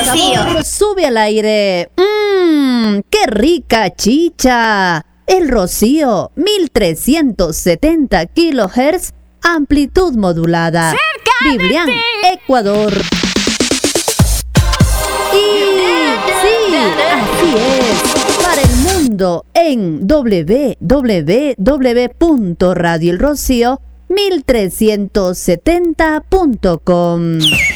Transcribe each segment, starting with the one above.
Rocío. Sube al aire. ¡Qué rica chicha! El Rocío, 1370 kHz, amplitud modulada. ¡Cerca Biblián, de ti! Ecuador. Y sí, así es. Para el mundo en www.radioelrocío1370.com.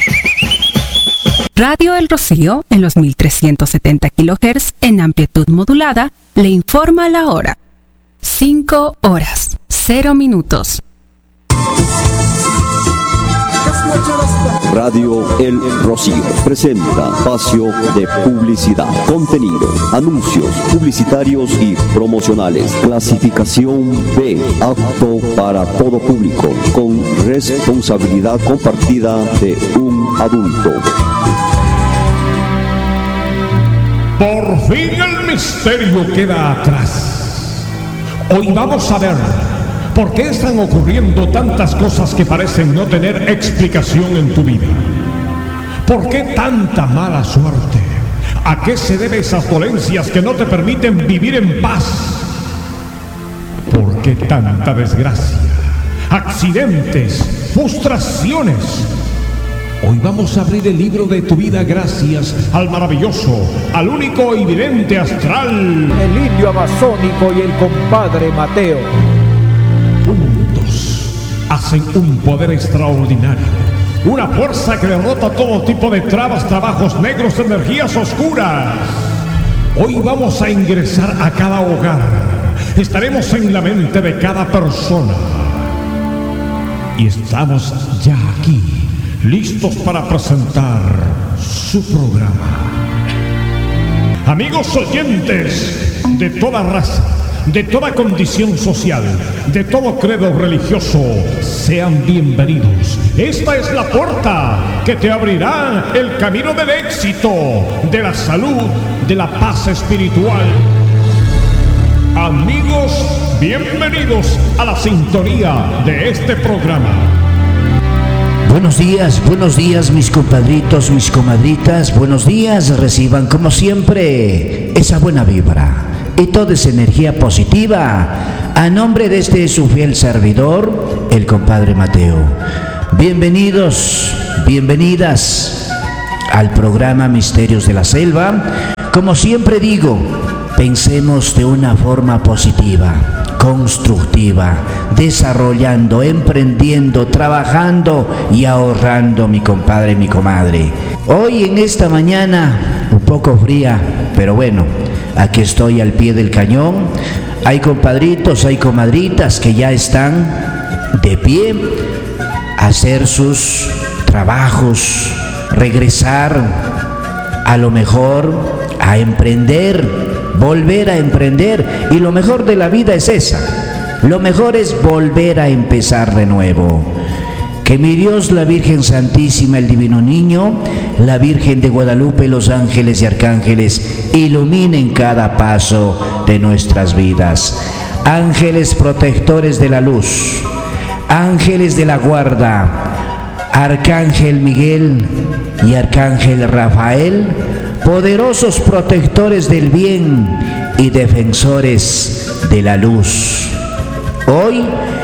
Radio El Rocío, en los 1370 kHz, en amplitud modulada, le informa la hora. 5 horas, 0 minutos. Radio El Rocío presenta espacio de publicidad, contenido, anuncios publicitarios y promocionales. Clasificación B, apto para todo público, con responsabilidad compartida de un adulto. Por fin el misterio queda atrás. Hoy vamos a ver por qué están ocurriendo tantas cosas que parecen no tener explicación en tu vida. ¿Por qué tanta mala suerte? ¿A qué se deben esas dolencias que no te permiten vivir en paz? ¿Por qué tanta desgracia? Accidentes, frustraciones. Hoy vamos a abrir el libro de tu vida gracias al maravilloso, al único y vidente astral, el indio amazónico y el compadre Mateo. Juntos hacen un poder extraordinario, una fuerza que derrota todo tipo de trabas, trabajos negros, energías oscuras. Hoy vamos a ingresar a cada hogar, estaremos en la mente de cada persona y estamos ya aquí, listos para presentar su programa. Amigos oyentes de toda raza, de toda condición social, de todo credo religioso, sean bienvenidos. Esta es la puerta que te abrirá el camino del éxito, de la salud, de la paz espiritual. Amigos, bienvenidos a la sintonía de este programa. Buenos días mis compadritos, mis comadritas, buenos días, reciban como siempre esa buena vibra y toda esa energía positiva a nombre de este su fiel servidor, el compadre Mateo. Bienvenidos, bienvenidas al programa Misterios de la Selva. Como siempre digo, pensemos de una forma positiva, constructiva, desarrollando, emprendiendo, trabajando y ahorrando, mi compadre, mi comadre. Hoy en esta mañana un poco fría, pero bueno, aquí estoy al pie del cañón. Hay compadritos, hay comadritas que ya están de pie a hacer sus trabajos, regresar a lo mejor a emprender, volver a emprender, y lo mejor de la vida es esa, lo mejor es volver a empezar de nuevo. Que mi Dios, la Virgen Santísima, el Divino Niño, la Virgen de Guadalupe, los ángeles y arcángeles iluminen cada paso de nuestras vidas. Ángeles protectores de la luz, ángeles de la guarda, Arcángel Miguel y Arcángel Rafael, poderosos protectores del bien y defensores de la luz. Hoy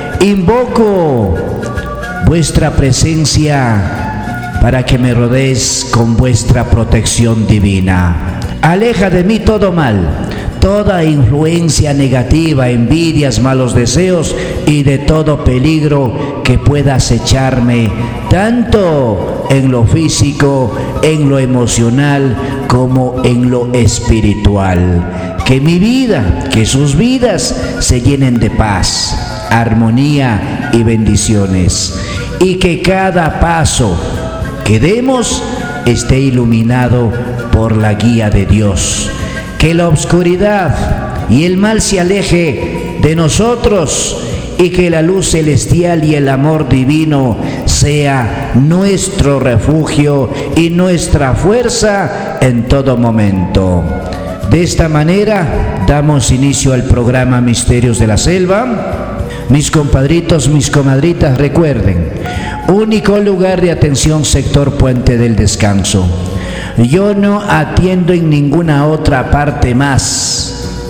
invoco vuestra presencia para que me rodees con vuestra protección divina. Aleja de mí todo mal, toda influencia negativa, envidias, malos deseos y de todo peligro que pueda acecharme, tanto en lo físico, en lo emocional, como en lo espiritual. Que mi vida, que sus vidas se llenen de paz, armonía y bendiciones, y que cada paso que demos esté iluminado por la guía de Dios. Que la oscuridad y el mal se aleje de nosotros y que la luz celestial y el amor divino sea nuestro refugio y nuestra fuerza en todo momento. De esta manera damos inicio al programa Misterios de la Selva. Mis compadritos, mis comadritas, recuerden, único lugar de atención sector Puente del Descanso. Yo no atiendo en ninguna otra parte más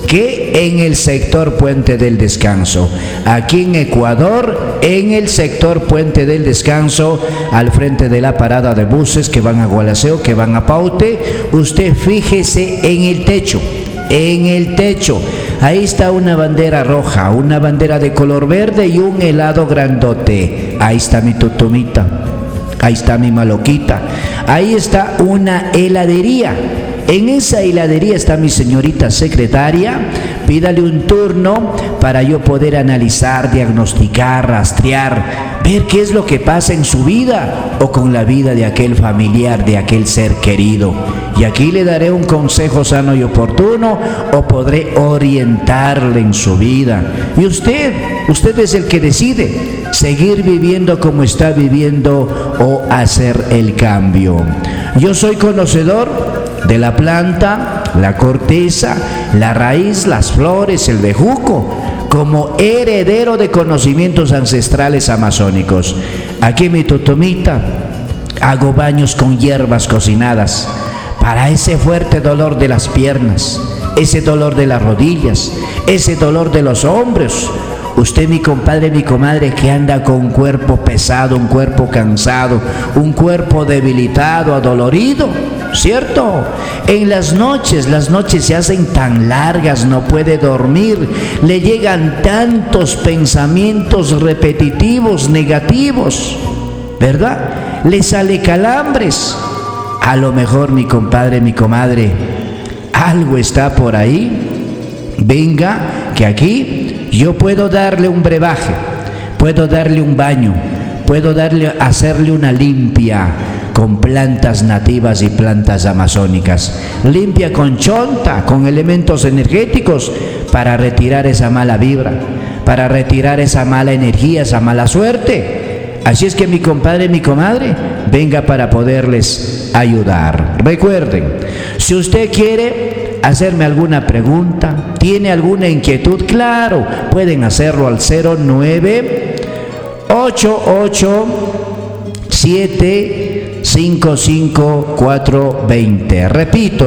que en el sector Puente del Descanso. Aquí en Ecuador, en el sector Puente del Descanso, al frente de la parada de buses que van a Gualaceo, que van a Paute, usted fíjese en el techo. En el techo, ahí está una bandera roja, una bandera de color verde y un helado grandote. Ahí está mi tutumita, ahí está mi maloquita, ahí está una heladería. En esa heladería está mi señorita secretaria. Pídale un turno para yo poder analizar, diagnosticar, rastrear, ver qué es lo que pasa en su vida o con la vida de aquel familiar, de aquel ser querido. Y aquí le daré un consejo sano y oportuno, o podré orientarle en su vida. Y usted es el que decide seguir viviendo como está viviendo o hacer el cambio. Yo soy conocedor de la planta, la corteza, la raíz, las flores, el bejuco, como heredero de conocimientos ancestrales amazónicos. Aquí en mi totomita hago baños con hierbas cocinadas para ese fuerte dolor de las piernas, ese dolor de las rodillas, ese dolor de los hombros. Usted, mi compadre, mi comadre, que anda con un cuerpo pesado, un cuerpo cansado, un cuerpo debilitado, adolorido, ¿cierto? En las noches se hacen tan largas, no puede dormir, le llegan tantos pensamientos repetitivos, negativos, ¿verdad? Le sale calambres. A lo mejor, mi compadre, mi comadre, algo está por ahí. Venga, que aquí yo puedo darle un brebaje, puedo darle un baño, puedo hacerle una limpia con plantas nativas y plantas amazónicas, limpia con chonta, con elementos energéticos, para retirar esa mala vibra, para retirar esa mala energía, esa mala suerte. Así es que, mi compadre, mi comadre, venga para poderles ayudar. Recuerden, si usted quiere hacerme alguna pregunta, tiene alguna inquietud, claro, pueden hacerlo al 0988755420. Repito,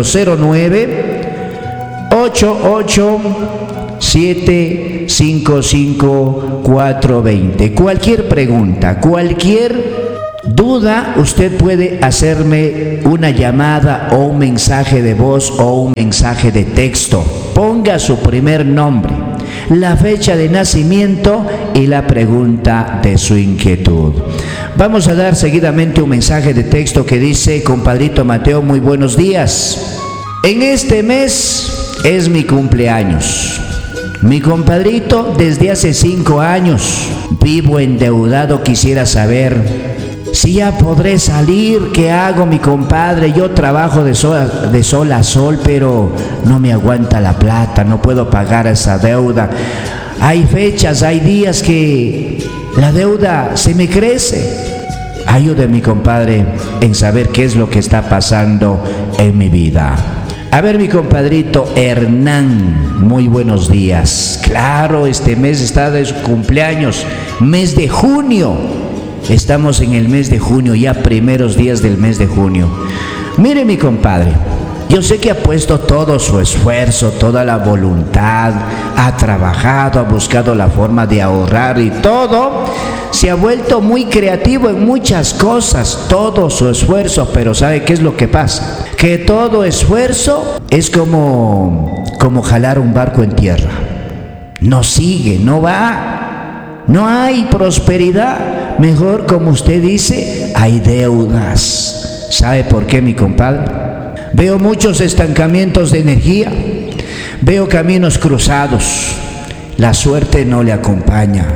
0988755420. Cualquier pregunta, cualquier duda, usted puede hacerme una llamada o un mensaje de voz o un mensaje de texto. Ponga su primer nombre, la fecha de nacimiento y la pregunta de su inquietud. Vamos a dar seguidamente un mensaje de texto que dice: compadrito Mateo, muy buenos días. En este mes es mi cumpleaños. Mi compadrito, desde hace 5 años vivo endeudado. Quisiera saber si ya podré salir. ¿Qué hago, mi compadre? Yo trabajo de sol a sol, pero no me aguanta la plata, no puedo pagar esa deuda. Hay fechas, hay días que la deuda se me crece. Ayúdeme, mi compadre, en saber qué es lo que está pasando en mi vida. A ver, mi compadrito Hernán, muy buenos días. Claro, este mes está de su cumpleaños, mes de junio. Estamos en el mes de junio, ya primeros días del mes de junio. Mire, mi compadre, yo sé que ha puesto todo su esfuerzo, toda la voluntad, ha trabajado, ha buscado la forma de ahorrar y todo. Se ha vuelto muy creativo en muchas cosas, todo su esfuerzo, pero ¿sabe qué es lo que pasa? Que todo esfuerzo es como jalar un barco en tierra. No sigue, no va, no hay prosperidad. Mejor, como usted dice, hay deudas. ¿Sabe por qué, mi compadre? Veo muchos estancamientos de energía, veo caminos cruzados, la suerte no le acompaña.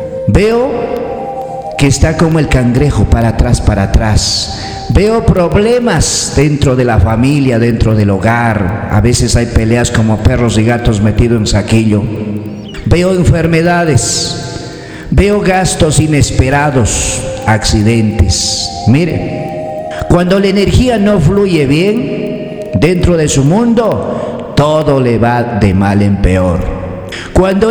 Veo que está como el cangrejo, para atrás. Veo problemas dentro de la familia, dentro del hogar. A veces hay peleas como perros y gatos metidos en saquillo. Veo enfermedades, veo gastos inesperados, accidentes. Mire, cuando la energía no fluye bien dentro de su mundo, todo le va de mal en peor. Cuando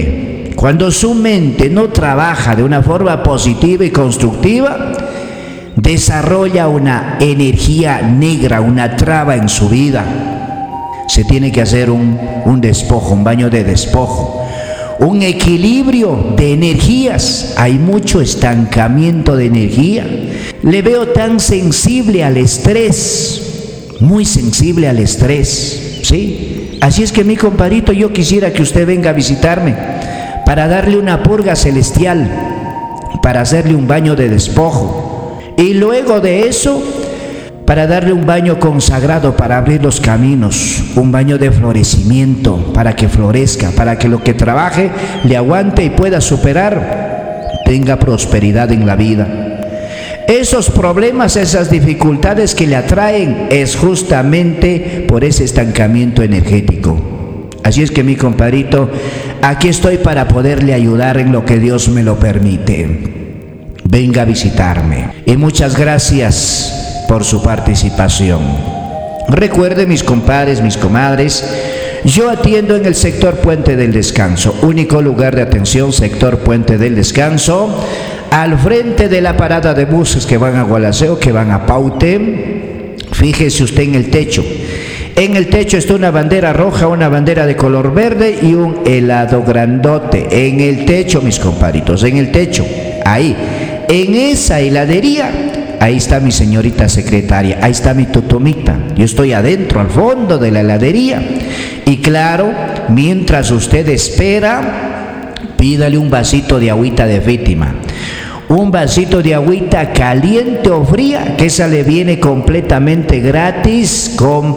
su mente no trabaja de una forma positiva y constructiva, desarrolla una energía negra, una traba en su vida, se tiene que hacer un despojo, un baño de despojo, un equilibrio de energías. Hay mucho estancamiento de energía. Le veo tan sensible al estrés, muy sensible al estrés, ¿sí? Así es que mi compadrito, yo quisiera que usted venga a visitarme para darle una purga celestial, para hacerle un baño de despojo, y luego de eso para darle un baño consagrado, para abrir los caminos, un baño de florecimiento, para que florezca, para que lo que trabaje le aguante y pueda superar, tenga prosperidad en la vida. Esos problemas, esas dificultades que le atraen es justamente por ese estancamiento energético. Así es que mi compadrito, aquí estoy para poderle ayudar en lo que Dios me lo permite. Venga a visitarme. Y muchas gracias por su participación. Recuerde, mis compadres, mis comadres, yo atiendo en el sector Puente del Descanso, único lugar de atención, sector Puente del Descanso, al frente de la parada de buses que van a Gualaceo, que van a Paute. Fíjese usted en el techo. En el techo está una bandera roja, una bandera de color verde y un helado grandote. En el techo, mis compadritos, en el techo, ahí, en esa heladería, ahí está mi señorita secretaria, ahí está mi tutumita. Yo estoy adentro, al fondo de la heladería. Y claro, mientras usted espera, pídale un vasito de agüita de víctima. Un vasito de agüita caliente o fría, que esa le viene completamente gratis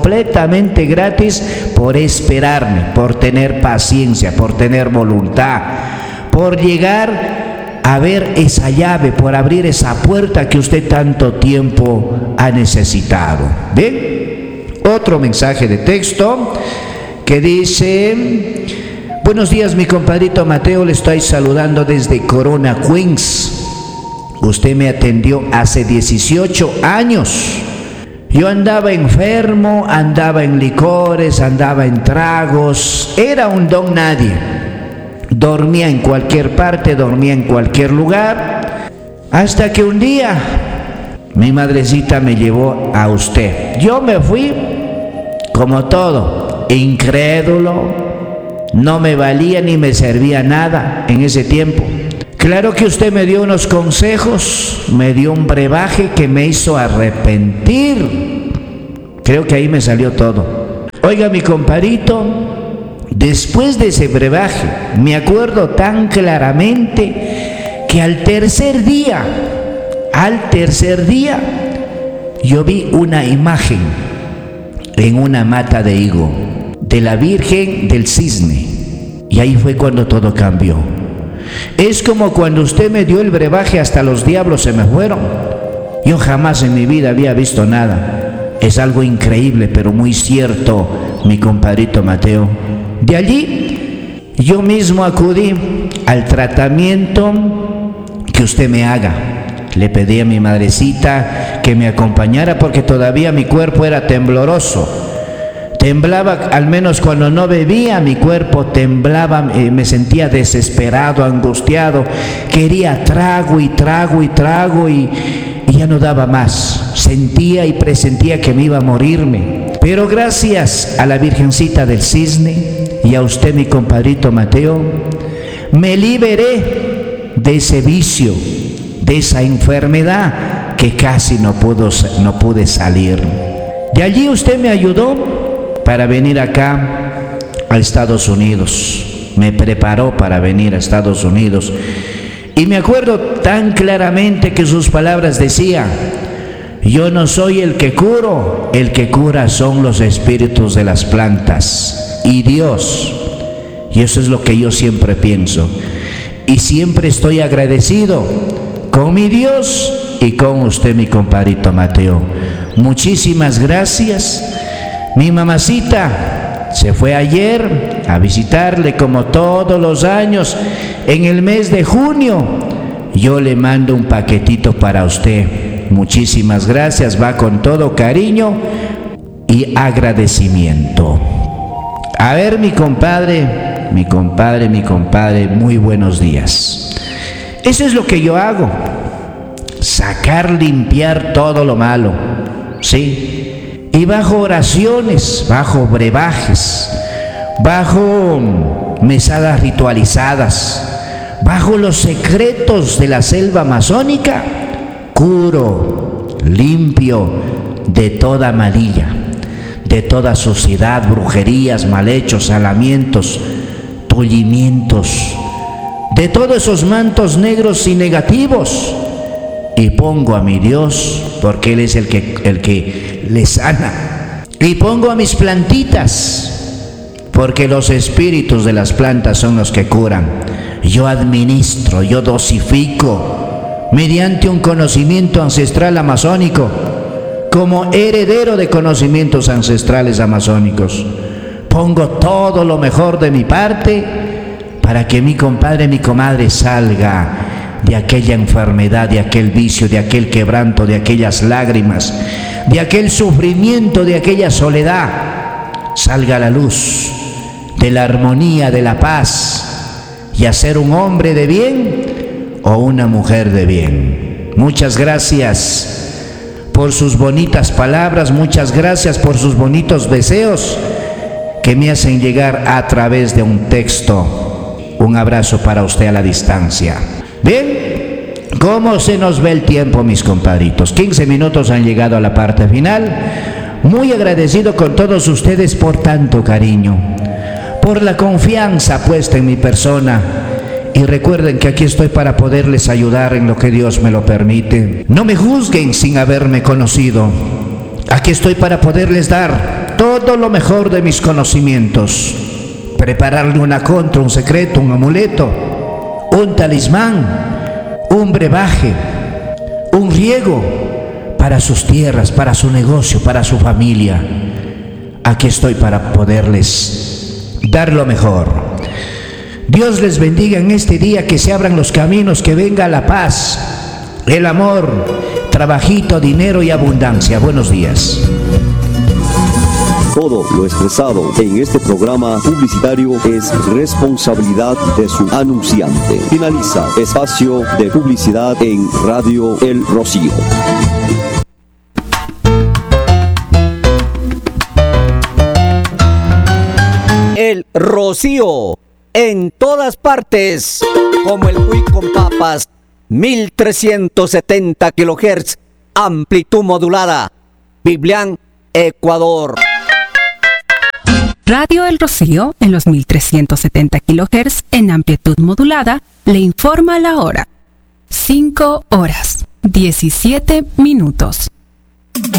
por esperarme, por tener paciencia, por tener voluntad, por llegar a ver esa llave, por abrir esa puerta que usted tanto tiempo ha necesitado. ¿Bien? Otro mensaje de texto que dice: buenos días, mi compadrito Mateo, le estoy saludando desde Corona, Queens. Usted me atendió hace 18 años. Yo andaba enfermo, andaba en licores, andaba en tragos, era un don nadie. Dormía en cualquier parte, dormía en cualquier lugar, hasta que un día mi madrecita me llevó a usted. Yo me fui como todo, incrédulo, no me valía ni me servía nada en ese tiempo. Claro que usted me dio unos consejos, me dio un brebaje que me hizo arrepentir. Creo que ahí me salió todo. Oiga, mi compadrito, después de ese brebaje, me acuerdo tan claramente que al tercer día, yo vi una imagen en una mata de higo de la Virgen del Cisne. Y ahí fue cuando todo cambió. Es como cuando usted me dio el brebaje, hasta los diablos se me fueron. Yo jamás en mi vida había visto nada. Es algo increíble, pero muy cierto, mi compadrito Mateo. De allí, yo mismo acudí al tratamiento que usted me haga. Le pedí a mi madrecita que me acompañara porque todavía mi cuerpo era tembloroso. Temblaba, al menos cuando no bebía, mi cuerpo temblaba, me sentía desesperado, angustiado. Quería trago y ya no daba más. Sentía y presentía que me iba a morirme. Pero gracias a la Virgencita del Cisne y a usted, mi compadrito Mateo, me liberé de ese vicio, de esa enfermedad que casi no pude salir. De allí usted me ayudó para venir acá a Estados Unidos. Me preparó para venir a Estados Unidos. Y me acuerdo tan claramente que sus palabras decían: yo no soy el que curo, el que cura son los espíritus de las plantas y Dios. Y eso es lo que yo siempre pienso. Y siempre estoy agradecido con mi Dios y con usted, mi compadrito Mateo. Muchísimas gracias. Mi mamacita se fue ayer a visitarle como todos los años. En el mes de junio yo le mando un paquetito para usted. Muchísimas gracias, va con todo cariño y agradecimiento. A ver, mi compadre, muy buenos días. Eso es lo que yo hago. sacar, limpiar todo lo malo, ¿sí? Y bajo oraciones, bajo brebajes, bajo mesadas ritualizadas, bajo los secretos de la selva amazónica, curo, limpio de toda malilla, de toda suciedad, brujerías, malhechos, salamientos, tullimientos, de todos esos mantos negros y negativos, y pongo a mi Dios, porque Él es el que le sana, y pongo a mis plantitas, porque los espíritus de las plantas son los que curan. Yo administro, yo dosifico, mediante un conocimiento ancestral amazónico, como heredero de conocimientos ancestrales amazónicos. Pongo todo lo mejor de mi parte para que mi compadre, mi comadre salga de aquella enfermedad, de aquel vicio, de aquel quebranto, de aquellas lágrimas, de aquel sufrimiento, de aquella soledad. Salga a la luz de la armonía, de la paz, y a ser un hombre de bien o una mujer de bien. Muchas gracias por sus bonitas palabras, muchas gracias por sus bonitos deseos que me hacen llegar a través de un texto. Un abrazo para usted a la distancia. Bien, ¿cómo se nos ve el tiempo, mis compadritos? 15 minutos han llegado a la parte final. Muy agradecido con todos ustedes por tanto cariño, por la confianza puesta en mi persona. Y recuerden que aquí estoy para poderles ayudar en lo que Dios me lo permite. No me juzguen sin haberme conocido. Aquí estoy para poderles dar todo lo mejor de mis conocimientos. Prepararle una contra, un secreto, un amuleto, un talismán, un brebaje, un riego para sus tierras, para su negocio, para su familia. Aquí estoy para poderles dar lo mejor. Dios les bendiga en este día, que se abran los caminos, que venga la paz, el amor, trabajito, dinero y abundancia. Buenos días. Todo lo expresado en este programa publicitario es responsabilidad de su anunciante. Finaliza espacio de publicidad en Radio El Rocío. El Rocío, en todas partes, como el Cuy con papas, 1370 kHz, amplitud modulada, Biblián, Ecuador. Radio El Rocío, en los 1370 kHz en amplitud modulada, le informa la hora. 5 horas, 17 minutos.